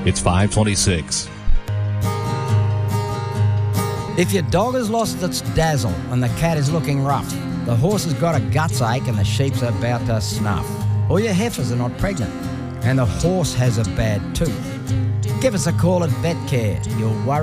It's 5:26. If your dog has lost its dazzle and the cat is looking rough, the horse has got a guts ache and the sheep's about to snuff, or your heifers are not pregnant and the horse has a bad tooth, give us a call at VetCare. You'll worry